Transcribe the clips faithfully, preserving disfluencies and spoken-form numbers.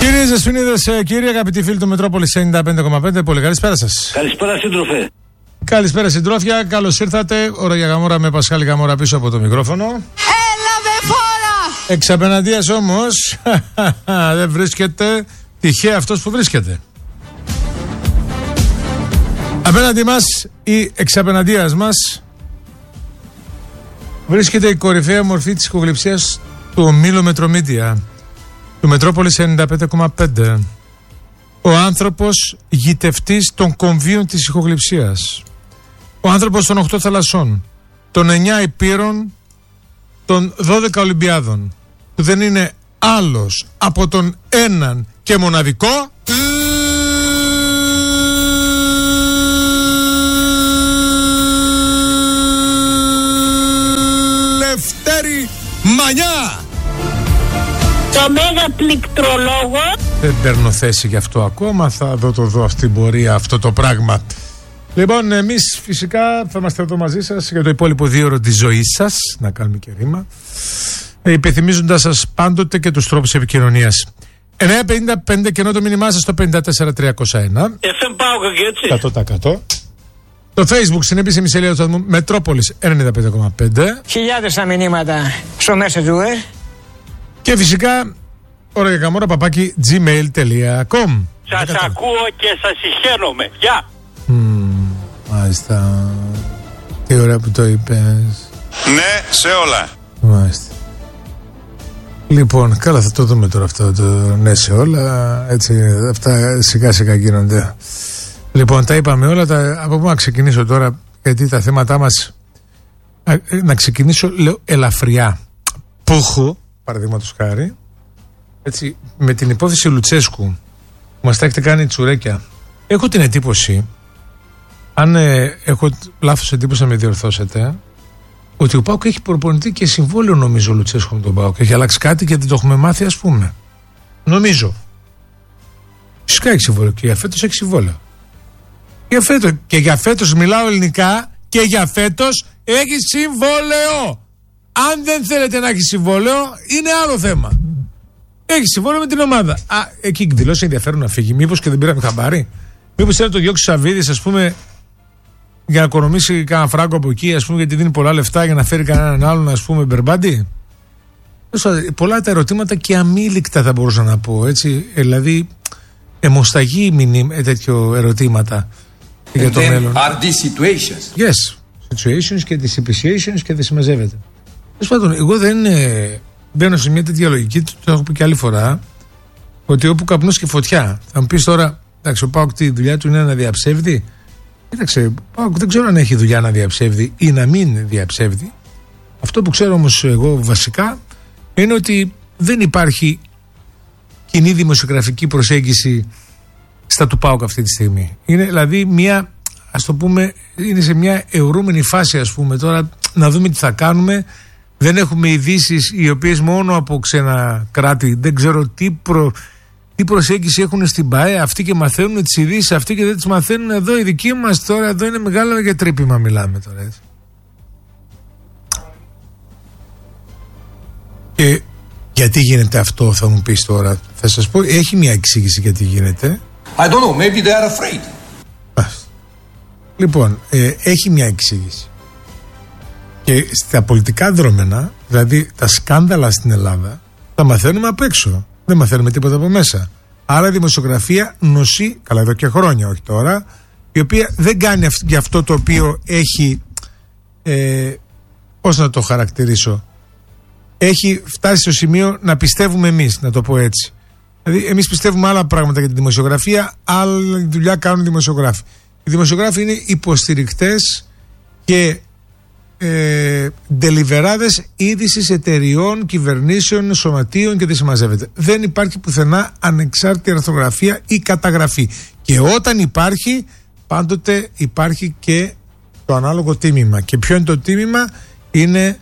Κυρίες και σφινίδες, κύριοι, αγαπητοί φίλοι του Μετρόπολης ενενήντα πέντε κόμμα πέντε, πολύ καλησπέρα σας. Καλησπέρα, σύντροφε. Καλησπέρα, συντρόφια. Καλώς ήρθατε. Ώρα για Γαμόρα με Πασχάλη Γαμόρα πίσω από το μικρόφωνο. Έλα με φόρα! Εξ απέναντίας όμως δεν βρίσκεται τυχαία αυτός που βρίσκεται. Απέναντι μας ή εξ απέναντίας μας βρίσκεται η κορυφαία μορφή της ηχογλυψίας του ομίλου Μετρομίδια, του Μετρόπολης ενενήντα πέντε κόμμα πέντε. Ο άνθρωπος γητευτής των κομβίων της ηχογλυψίας. Ο άνθρωπος των οκτώ θαλασσών, των εννιά υπήρων, των δώδεκα Ολυμπιάδων, που δεν είναι άλλος από τον έναν και μοναδικό Λευτέρη Μανιά. Το μέγα πληκτρολόγο. Δεν παίρνω θέση γι' αυτό ακόμα. Θα δω το δω στην πορεία αυτό το πράγμα. Λοιπόν, εμείς φυσικά θα είμαστε εδώ μαζί σας για το υπόλοιπο δύο ώρο της ζωής σας. Να κάνουμε και ρήμα. Ε, υπενθυμίζοντας σας πάντοτε και τους τρόπους επικοινωνίας. εννιά πενήντα πέντε και ενώ το μήνυμά σας στο πέντε τέσσερα τριακόσια ένα. εφ εμ πάω και έτσι. εκατό τοις εκατό. Το Facebook στην επίσημη σελίδα του σταθμού Μετρόπολης ενενήντα πέντε κόμμα πέντε. Χιλιάδες τα μηνύματα στο Messenger. Και φυσικά ώρα για Γαμόρα παπάκι gmail τελεία com. Σας ακούω και σας συγχαίρομαι. Γεια. Mm, μάλιστα. Τι ωραία που το είπες. Ναι, σε όλα. Μάλιστα. Λοιπόν, καλά, θα το δούμε τώρα αυτό το ναι σε όλα. Έτσι, αυτά σιγά σιγά γίνονται. Λοιπόν, τα είπαμε όλα. Τα, από πού να ξεκινήσω τώρα, γιατί τα θέματά μας. Α, να ξεκινήσω, λέω, ελαφριά. Πούχου, παραδείγματος χάρη, έτσι, με την υπόθεση Λουτσέσκου, που μας τα έχετε κάνει τσουρέκια. Έχω την εντύπωση, αν ε, έχω λάθος εντύπωση να με διορθώσετε, ότι ο ΠΑΟΚ έχει προπονητή και συμβόλαιο, νομίζω, Λουτσέσκου με τον ΠΑΟΚ. Έχει αλλάξει κάτι και δεν το έχουμε μάθει, ας πούμε. Νομίζω. Φυσικά έχει συμβόλαιο και για φέτος έχει συμβόλαιο. Για φέτος, και για φέτος μιλάω ελληνικά, και για φέτος έχει συμβόλαιο. Αν δεν θέλετε να έχει συμβόλαιο, είναι άλλο θέμα. Έχει συμβόλαιο με την ομάδα. Α, εκεί εκδηλώσει ενδιαφέρον να φύγει. Μήπως και δεν πήραμε χαμπάρι. Μήπως θέλει να το διώξει ο Σαββίδης, ας πούμε, για να οικονομήσει κανένα φράγκο από εκεί, ας πούμε, γιατί δίνει πολλά λεφτά για να φέρει κανέναν άλλον, ας πούμε, μπερμπάντι. Πολλά τα ερωτήματα και αμήλικτα θα μπορούσα να πω, έτσι. Δηλαδή, αιμοσταγή μηνύμα, τέτοιο ερωτήματα για το μέλλον. Are these situations? Yes. Situations και τις appreciations και δεν συμμαζεύεται. Τέλος πάντων, εγώ δεν ε, μπαίνω σε μια τέτοια λογική, το έχω πει και άλλη φορά, ότι όπου καπνός και φωτιά. Θα μου πεις τώρα, εντάξει, ο ΠΑΟΚ τη δουλειά του είναι να διαψεύδει. Κοίταξε, ο ΠΑΟΚ δεν ξέρω αν έχει δουλειά να διαψεύδει ή να μην διαψεύδει. Αυτό που ξέρω όμως εγώ βασικά είναι ότι δεν υπάρχει κοινή δημοσιογραφική προσέγγιση στα του ΠΑΟΚ αυτή τη στιγμή. Είναι δηλαδή μια, ας το πούμε, είναι σε μια αιωρούμενη φάση, ας πούμε, τώρα να δούμε τι θα κάνουμε. Δεν έχουμε ειδήσεις οι οποίες μόνο από ξένα κράτη, δεν ξέρω τι, προ, τι προσέγγιση έχουν στην ΠΑΕ αυτοί και μαθαίνουν τις ειδήσεις αυτοί και δεν τις μαθαίνουν εδώ οι δικοί μας. Τώρα εδώ είναι μεγάλο για τρύπημα μιλάμε τώρα, έτσι. Και γιατί γίνεται αυτό, θα μου πεις τώρα. Θα σας πω, έχει μια εξήγηση γιατί γίνεται. I don't know, maybe they are afraid. Λοιπόν, ε, έχει μια εξήγηση. Και στα πολιτικά δρόμενα, δηλαδή τα σκάνδαλα στην Ελλάδα, τα μαθαίνουμε απ' έξω. Δεν μαθαίνουμε τίποτα από μέσα. Άρα η δημοσιογραφία νοσεί, καλά εδώ και χρόνια, όχι τώρα, η οποία δεν κάνει αυ- για αυτό το οποίο έχει, ε, πώς να το χαρακτηρίσω, έχει φτάσει στο σημείο να πιστεύουμε εμείς, να το πω έτσι. Δηλαδή, εμείς πιστεύουμε άλλα πράγματα για τη δημοσιογραφία, άλλη δουλειά κάνουν οι δημοσιογράφοι. Οι δημοσιογράφοι είναι υποστηρικτές και ε, ντελιβεράδες είδησης εταιριών, κυβερνήσεων, σωματείων και δεν συμμαζεύεται. Δεν υπάρχει πουθενά ανεξάρτητη αρθρογραφία ή καταγραφή. Και όταν υπάρχει, πάντοτε υπάρχει και το ανάλογο τίμημα. Και ποιο είναι το τίμημα? Είναι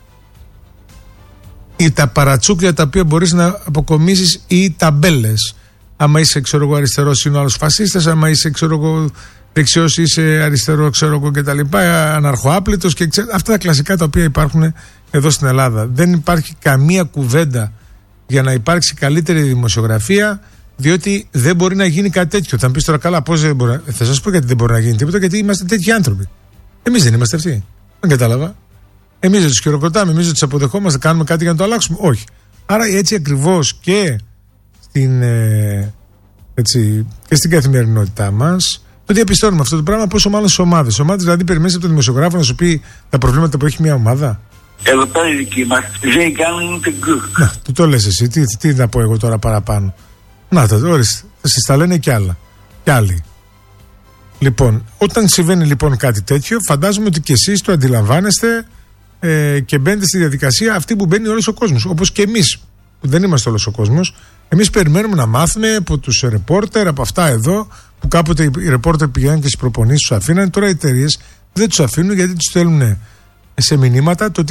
ή τα παρατσούκλια τα οποία μπορείς να αποκομίσεις ή ταμπέλες. Άμα είσαι, ξέρω εγώ, αριστερός είναι ο άλλος φασίστας, άμα είσαι, ξέρω εγώ, δεξιός είσαι αριστερό, ξέρω εγώ, και τα λοιπά, αναρχοάπλητος και ξέρω, αυτά τα κλασικά τα οποία υπάρχουν εδώ στην Ελλάδα. Δεν υπάρχει καμία κουβέντα για να υπάρξει καλύτερη δημοσιογραφία, διότι δεν μπορεί να γίνει κάτι τέτοιο. Θα μου πει τώρα, καλά, πώς δεν μπορεί. Θα σας πω γιατί δεν μπορεί να γίνει τίποτα, γιατί είμαστε τέτοιοι άνθρωποι. Εμείς δεν είμαστε αυτοί. Δεν κατάλαβα. Εμείς δεν τους χειροκροτάμε, εμείς δεν τους αποδεχόμαστε, κάνουμε κάτι για να το αλλάξουμε. Όχι. Άρα έτσι ακριβώς και στην, ε, έτσι, και στην καθημερινότητά μας το διαπιστώνουμε αυτό το πράγμα, πόσο μάλλον στις ομάδες. Στις ομάδες δηλαδή περιμένεις από τον δημοσιογράφο να σου πει τα προβλήματα που έχει μια ομάδα. Εδώ πέρα οι δικοί μας δεν κάνουν ούτε γκου. Να, του το λες εσύ, τι, τι να πω εγώ τώρα παραπάνω. Να το, ορίστε, σας τα λένε κι άλλα. Κι άλλοι. Λοιπόν, όταν συμβαίνει λοιπόν κάτι τέτοιο, φαντάζομαι ότι κι εσείς το αντιλαμβάνεστε ε, και μπαίνετε στη διαδικασία αυτή που μπαίνει όλος ο κόσμος. Όπως και εμείς, που δεν είμαστε όλος ο κόσμος. Εμείς περιμένουμε να μάθουμε από τους ρεπόρτερ, από αυτά εδώ, που κάποτε οι ρεπόρτερ πηγαίνουν και στις προπονήσεις τους αφήνανε. Τώρα οι εταιρείες δεν τους αφήνουν γιατί τους στέλνουν σε μηνύματα το